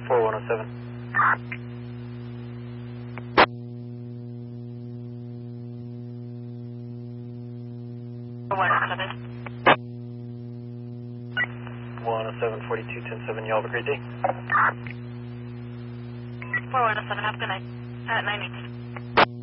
4107. 107, 42, 107, y'all have a great day. 4107, have a good night. 982.